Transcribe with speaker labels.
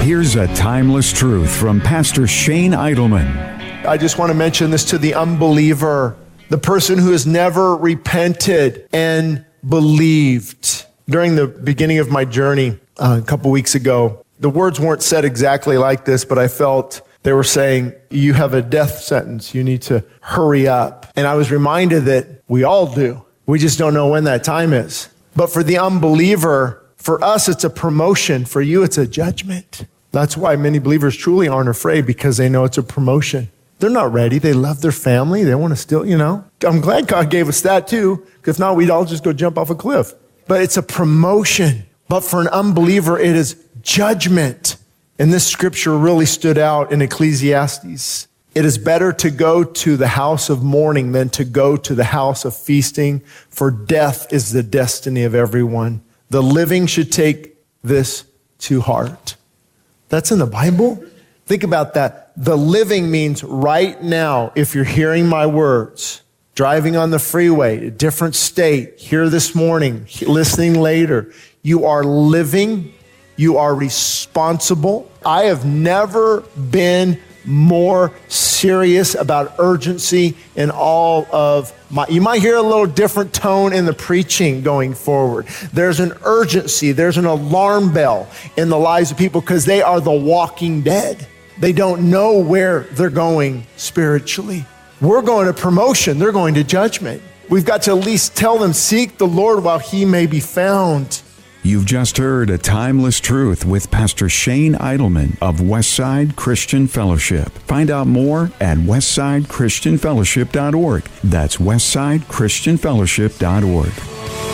Speaker 1: Here's a timeless truth from Pastor Shane Idleman.
Speaker 2: I just want to mention this to the unbeliever, the person who has never repented and believed. During the beginning of my journey a couple weeks ago, the words weren't said exactly like this, but I felt they were saying, you have a death sentence. You need to hurry up. And I was reminded that we all do. We just don't know when that time is. But for the unbeliever, for us, it's a promotion. For you, it's a judgment. That's why many believers truly aren't afraid, because they know it's a promotion. They're not ready. They love their family. They want to still, I'm glad God gave us that too, because if not, we'd all just go jump off a cliff. But it's a promotion. But for an unbeliever, it is judgment. And this scripture really stood out in Ecclesiastes. It is better to go to the house of mourning than to go to the house of feasting, for death is the destiny of everyone. The living should take this to heart. That's in the Bible. Think about that. The living means right now, if you're hearing my words, driving on the freeway, a different state, here this morning, listening later, you are living, you are responsible. I have never been more serious about urgency in all of you might hear a little different tone in the preaching going forward. There's an urgency, there's an alarm bell in the lives of people, because they are the walking dead. They don't know where they're going spiritually. We're going to promotion, they're going to judgment. We've got to at least tell them, seek the Lord while he may be found.
Speaker 1: You've just heard a timeless truth with Pastor Shane Idleman of Westside Christian Fellowship. Find out more at westsidechristianfellowship.org. That's westsidechristianfellowship.org.